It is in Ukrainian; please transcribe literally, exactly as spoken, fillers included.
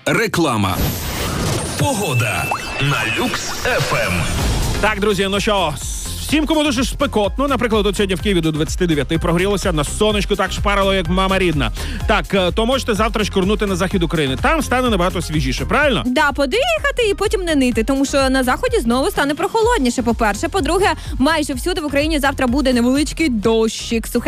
Реклама. Погода на Люкс еф ем. Так, друзі, ну що, всім, кому дуже спекотно, наприклад, от сьогодні в Києві до двадцять дев'ять прогрілося, на сонечку так шпарило, як мама рідна. Так, то можете завтра шкурнути на захід України. Там стане набагато свіжіше, правильно? Да, подихати і потім не нити, тому що на заході знову стане прохолодніше, по-перше. По-друге, майже всюди в Україні завтра буде невеличкий дощик, сухе